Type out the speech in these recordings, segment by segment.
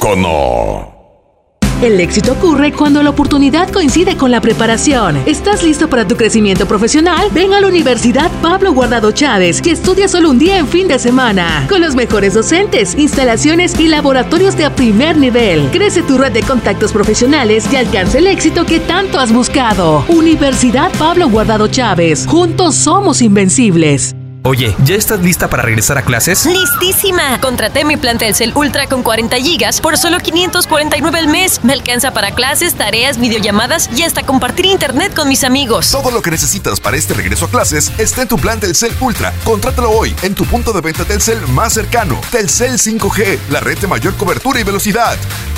poco no? El éxito ocurre cuando la oportunidad coincide con la preparación. ¿Estás listo para tu crecimiento profesional? Ven a la Universidad Pablo Guardado Chávez y estudia solo un día en fin de semana. Con los mejores docentes, instalaciones y laboratorios de primer nivel. Crece tu red de contactos profesionales y alcanza el éxito que tanto has buscado. Universidad Pablo Guardado Chávez. Juntos somos invencibles. Oye, ¿ya estás lista para regresar a clases? ¡Listísima! Contraté mi plan Telcel Ultra con 40 gigas por solo $549 al mes. Me alcanza para clases, tareas, videollamadas y hasta compartir internet con mis amigos. Todo lo que necesitas para este regreso a clases está en tu plan Telcel Ultra. Contrátalo hoy en tu punto de venta Telcel más cercano. Telcel 5G, la red de mayor cobertura y velocidad.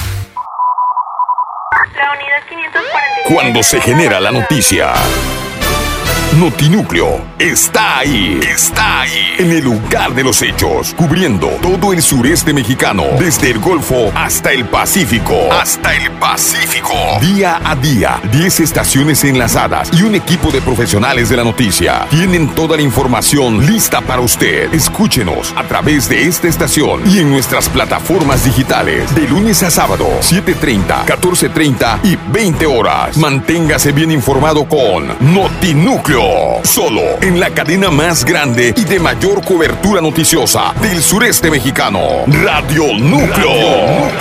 La unidad 546. Cuando se genera la noticia, Notinúcleo está ahí. En el lugar de los hechos, cubriendo todo el sureste mexicano, desde el Golfo hasta el Pacífico. Día a día, 10 estaciones enlazadas y un equipo de profesionales de la noticia tienen toda la información lista para usted. Escúchenos a través de esta estación y en nuestras plataformas digitales, de lunes a sábado, 7:30, 14:30 y 20 horas. Manténgase bien informado con Notinúcleo. Solo en la cadena más grande y de mayor cobertura noticiosa del sureste mexicano, Radio Núcleo.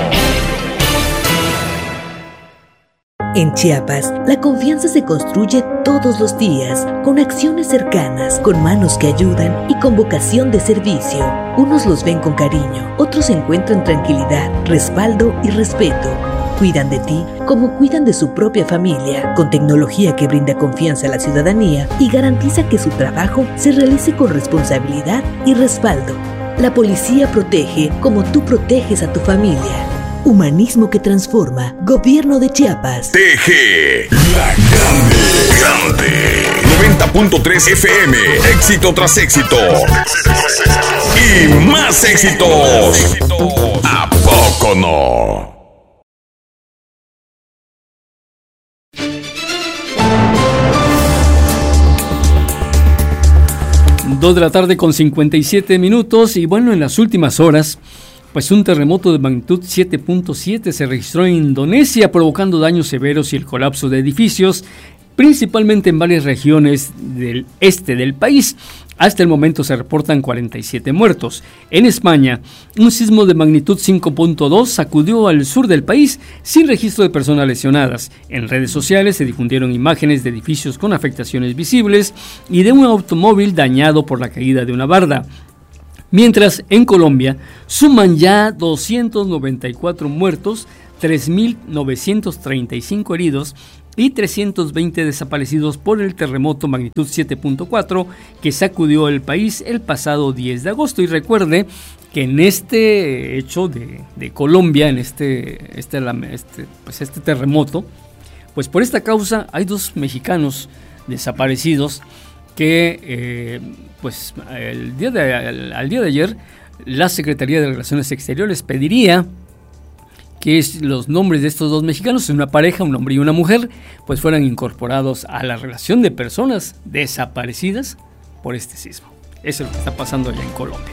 En Chiapas, la confianza se construye todos los días, con acciones cercanas, con manos que ayudan y con vocación de servicio. Unos los ven con cariño, otros encuentran tranquilidad, respaldo y respeto. Cuidan de ti como cuidan de su propia familia, con tecnología que brinda confianza a la ciudadanía y garantiza que su trabajo se realice con responsabilidad y respaldo. La policía protege como tú proteges a tu familia. Humanismo que transforma. Gobierno de Chiapas. TG, la grande. 90.3 FM. Éxito tras éxito. Y más éxitos. ¿A poco no? 2 de la tarde con 57 minutos y bueno, en las últimas horas, pues un terremoto de magnitud 7.7 se registró en Indonesia, provocando daños severos y el colapso de edificios, principalmente en varias regiones del este del país. Hasta el momento se reportan 47 muertos. En España, un sismo de magnitud 5.2 sacudió al sur del país sin registro de personas lesionadas. En redes sociales se difundieron imágenes de edificios con afectaciones visibles y de un automóvil dañado por la caída de una barda. Mientras, en Colombia, suman ya 294 muertos, 3.935 heridos y 320 desaparecidos por el terremoto magnitud 7.4 que sacudió el país el pasado 10 de agosto. Y recuerde que en este hecho de Colombia, en este terremoto, pues por esta causa hay 2 mexicanos desaparecidos que al día de ayer la Secretaría de Relaciones Exteriores pediría que los nombres de estos 2 mexicanos, una pareja, un hombre y una mujer, pues fueran incorporados a la relación de personas desaparecidas por este sismo. Eso es lo que está pasando allá en Colombia.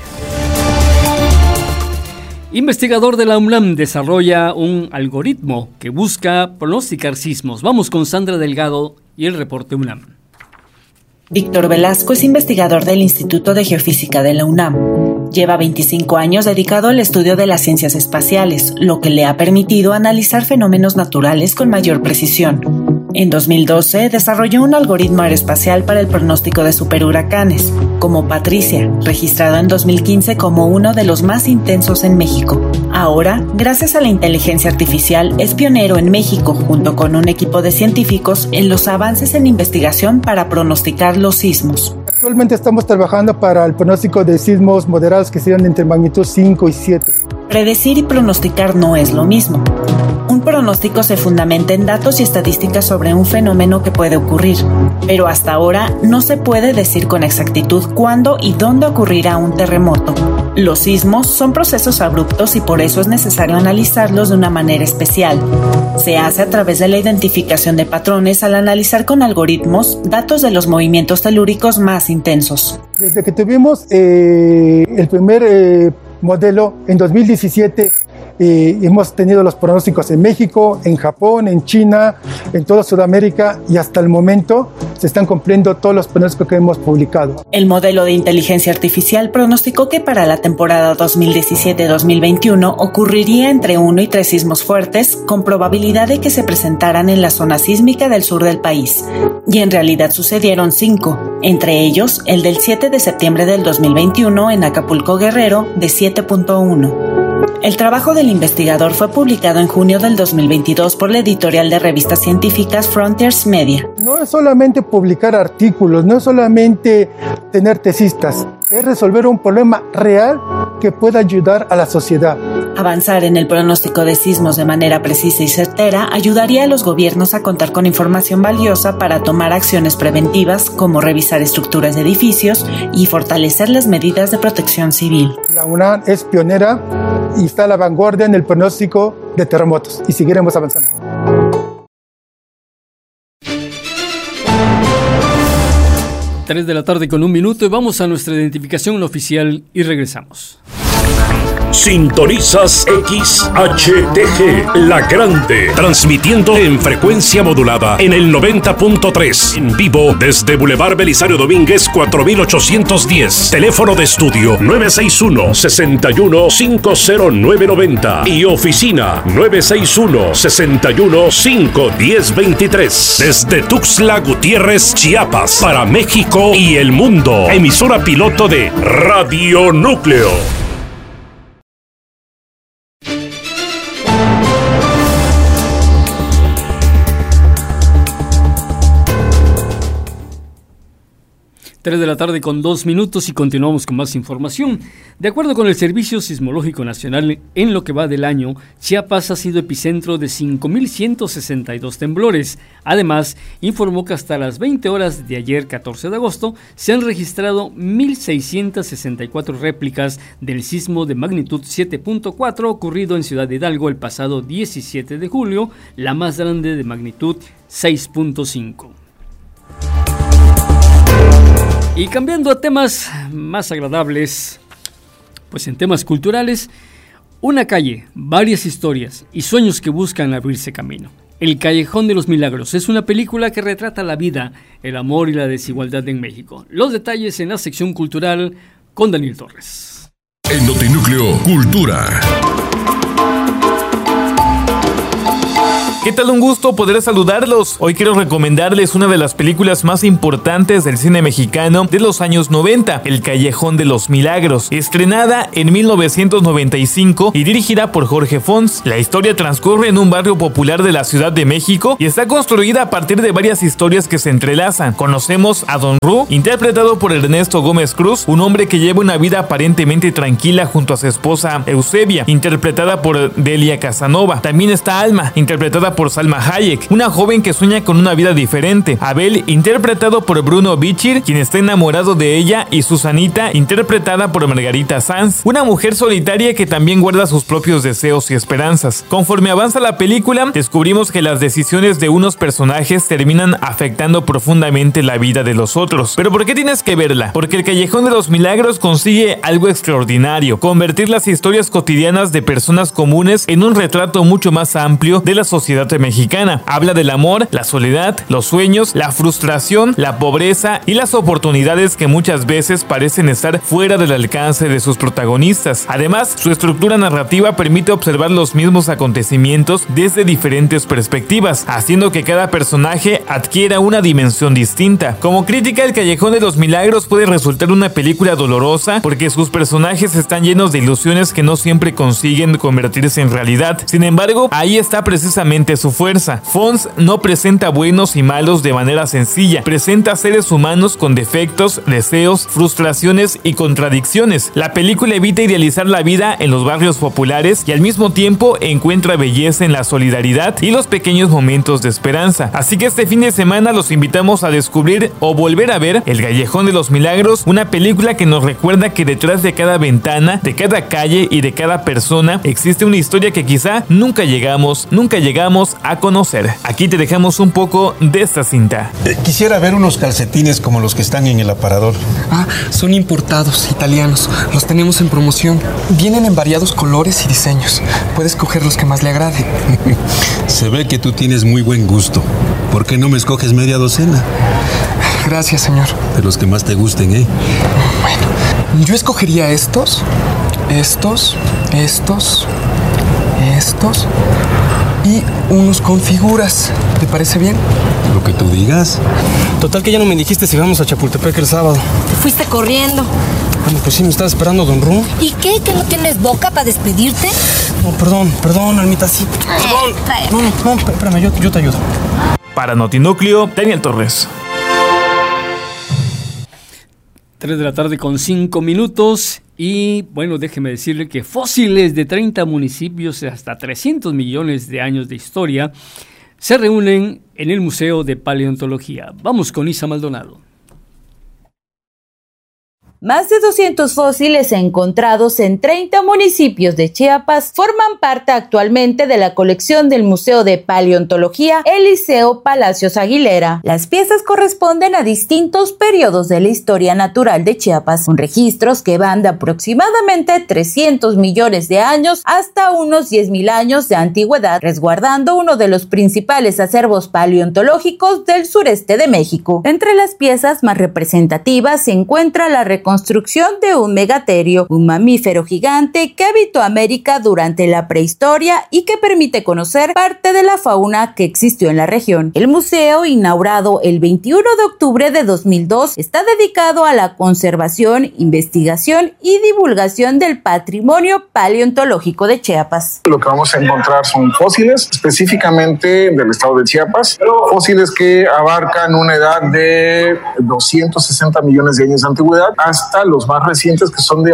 Investigador de la UNAM desarrolla un algoritmo que busca pronosticar sismos. Vamos con Sandra Delgado y el reporte UNAM. Víctor Velasco es investigador del Instituto de Geofísica de la UNAM. Lleva 25 años dedicado al estudio de las ciencias espaciales, lo que le ha permitido analizar fenómenos naturales con mayor precisión. En 2012 desarrolló un algoritmo aeroespacial para el pronóstico de superhuracanes, como Patricia, registrado en 2015 como uno de los más intensos en México. Ahora, gracias a la inteligencia artificial, es pionero en México, junto con un equipo de científicos, en los avances en investigación para pronosticar los sismos. Actualmente estamos trabajando para el pronóstico de sismos moderados que serían entre magnitud 5 y 7. Predecir y pronosticar no es lo mismo. Un pronóstico se fundamenta en datos y estadísticas sobre un fenómeno que puede ocurrir, pero hasta ahora no se puede decir con exactitud cuándo y dónde ocurrirá un terremoto. Los sismos son procesos abruptos y por eso es necesario analizarlos de una manera especial. Se hace a través de la identificación de patrones al analizar con algoritmos datos de los movimientos telúricos más intensos. Desde que tuvimos el primer modelo en 2017, hemos tenido los pronósticos en México, en Japón, en China, en toda Sudamérica, y hasta el momento se están cumpliendo todos los pronósticos que hemos publicado. El modelo de inteligencia artificial pronosticó que para la temporada 2017-2021 ocurriría entre 1 y 3 sismos fuertes, con probabilidad de que se presentaran en la zona sísmica del sur del país. Y en realidad sucedieron 5, entre ellos el del 7 de septiembre del 2021 en Acapulco, Guerrero, de 7.1. El trabajo del investigador fue publicado en junio del 2022 por la editorial de revistas científicas Frontiers Media. No es solamente publicar artículos, no es solamente tener tesistas, es resolver un problema real que pueda ayudar a la sociedad. Avanzar en el pronóstico de sismos de manera precisa y certera ayudaría a los gobiernos a contar con información valiosa para tomar acciones preventivas, como revisar estructuras de edificios y fortalecer las medidas de protección civil. La UNAM es pionera y está a la vanguardia en el pronóstico de terremotos, y seguiremos avanzando. Tres de la tarde con 1 minuto y vamos a nuestra identificación oficial y regresamos. Sintonizas XHTG, La Grande, transmitiendo en frecuencia modulada en el 90.3, en vivo desde Boulevard Belisario Domínguez 4810, teléfono de estudio 961-61-50990 y oficina 961-61-51023, desde Tuxtla Gutiérrez, Chiapas, para México y el mundo, emisora piloto de Radio Núcleo. Tres de la tarde con 2 minutos y continuamos con más información. De acuerdo con el Servicio Sismológico Nacional, en lo que va del año, Chiapas ha sido epicentro de 5.162 temblores. Además, informó que hasta las 20 horas de ayer, 14 de agosto, se han registrado 1.664 réplicas del sismo de magnitud 7.4 ocurrido en Ciudad Hidalgo el pasado 17 de julio, la más grande de magnitud 6.5. Y cambiando a temas más agradables, pues en temas culturales, una calle, varias historias y sueños que buscan abrirse camino. El Callejón de los Milagros es una película que retrata la vida, el amor y la desigualdad en México. Los detalles en la sección cultural con Daniel Torres. En Notinúcleo Cultura. ¿Qué tal? Un gusto poder saludarlos. Hoy quiero recomendarles una de las películas más importantes del cine mexicano de los años 90, El Callejón de los Milagros, estrenada en 1995 y dirigida por Jorge Fons. La historia transcurre en un barrio popular de la Ciudad de México y está construida a partir de varias historias que se entrelazan. Conocemos a Don Ru, interpretado por Ernesto Gómez Cruz, un hombre que lleva una vida aparentemente tranquila junto a su esposa Eusebia, interpretada por Delia Casanova. También está Alma, interpretada por Salma Hayek, una joven que sueña con una vida diferente. Abel, interpretado por Bruno Bichir, quien está enamorado de ella, y Susanita, interpretada por Margarita Sanz, una mujer solitaria que también guarda sus propios deseos y esperanzas. Conforme avanza la película, descubrimos que las decisiones de unos personajes terminan afectando profundamente la vida de los otros. ¿Pero por qué tienes que verla? Porque El Callejón de los Milagros consigue algo extraordinario: convertir las historias cotidianas de personas comunes en un retrato mucho más amplio de la sociedad mexicana. Habla del amor, la soledad, los sueños, la frustración, la pobreza y las oportunidades que muchas veces parecen estar fuera del alcance de sus protagonistas. Además, su estructura narrativa permite observar los mismos acontecimientos desde diferentes perspectivas, haciendo que cada personaje adquiera una dimensión distinta. Como crítica, El Callejón de los Milagros puede resultar una película dolorosa porque sus personajes están llenos de ilusiones que no siempre consiguen convertirse en realidad. Sin embargo, ahí está precisamente su fuerza. Fons no presenta buenos y malos de manera sencilla, presenta seres humanos con defectos, deseos, frustraciones y contradicciones. La película evita idealizar la vida en los barrios populares y al mismo tiempo encuentra belleza en la solidaridad y los pequeños momentos de esperanza. Así que este fin de semana los invitamos a descubrir o volver a ver El Callejón de los Milagros, una película que nos recuerda que detrás de cada ventana, de cada calle y de cada persona existe una historia que quizá nunca llegamos darnos a conocer. Aquí te dejamos un poco de esta cinta. Quisiera ver unos calcetines como los que están en el aparador. Son importados, italianos. Los tenemos en promoción. Vienen en variados colores y diseños. Puedes coger los que más le agrade. Se ve que tú tienes muy buen gusto. ¿Por qué no me escoges media docena? Gracias, señor. De los que más te gusten, ¿eh? Bueno, yo escogería estos y unos con figuras. ¿Te parece bien? Lo que tú digas. Total que ya no me dijiste si vamos a Chapultepec el sábado. Te fuiste corriendo. Bueno, pues sí, me estaba esperando Don Ru. ¿Y qué? ¿Que no tienes boca para despedirte? No, perdón, Almita, sí. Perdón. No, espérame, yo te ayudo. Para Notinúcleo, Daniel Torres. 3 de la tarde con 5 minutos. Y bueno, déjeme decirle que fósiles de 30 municipios de hasta 300 millones de años de historia se reúnen en el Museo de Paleontología. Vamos con Isa Maldonado. Más de 200 fósiles encontrados en 30 municipios de Chiapas forman parte actualmente de la colección del Museo de Paleontología Eliseo Palacios Aguilera. Las piezas corresponden a distintos periodos de la historia natural de Chiapas, con registros que van de aproximadamente 300 millones de años hasta unos 10.000 años de antigüedad, resguardando uno de los principales acervos paleontológicos del sureste de México. Entre las piezas más representativas se encuentra la reconstrucción de un megaterio, un mamífero gigante que habitó América durante la prehistoria y que permite conocer parte de la fauna que existió en la región. El museo, inaugurado el 21 de octubre de 2002, está dedicado a la conservación, investigación y divulgación del patrimonio paleontológico de Chiapas. Lo que vamos a encontrar son fósiles, específicamente del estado de Chiapas, fósiles que abarcan una edad de 260 millones de años de antigüedad hasta los más recientes, que son de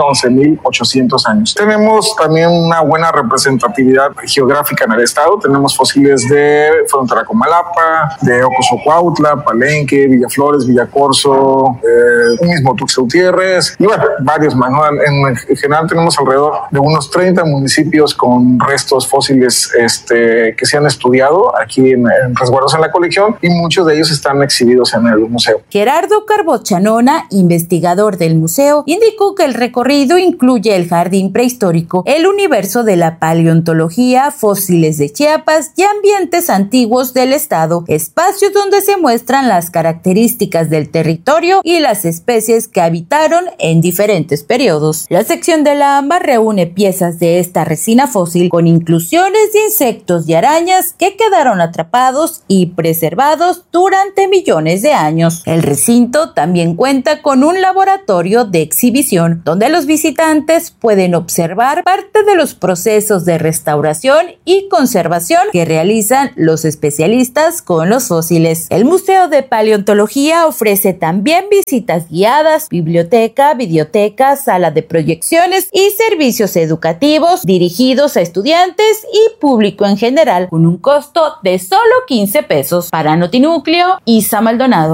11.800 años. Tenemos también una buena representatividad geográfica en el estado. Tenemos fósiles de frontera con Malapa, de Ocosocuautla, Palenque, Villaflores, Villacorso, mismo Tuxtla Gutiérrez y bueno, varios más, ¿no? En general tenemos alrededor de unos 30 municipios con restos fósiles que se han estudiado aquí en resguardos en la colección, y muchos de ellos están exhibidos en el museo. Gerardo Carbochanona, investigador del museo, indicó que el recorrido incluye el jardín prehistórico, el universo de la paleontología, fósiles de Chiapas y ambientes antiguos del estado, espacios donde se muestran las características del territorio y las especies que habitaron en diferentes periodos. La sección de la AMBA reúne piezas de esta resina fósil con inclusiones de insectos y arañas que quedaron atrapados y preservados durante millones de años. El recinto también cuenta con un laboratorio de exhibición donde los visitantes pueden observar parte de los procesos de restauración y conservación que realizan los especialistas con los fósiles. El Museo de Paleontología ofrece también visitas guiadas, biblioteca, videoteca, sala de proyecciones y servicios educativos dirigidos a estudiantes y público en general, con un costo de solo 15 pesos. Para Notinúcleo, Isa Maldonado.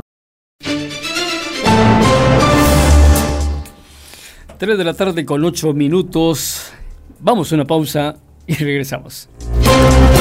3 de la tarde con 8 minutos. Vamos a una pausa y regresamos.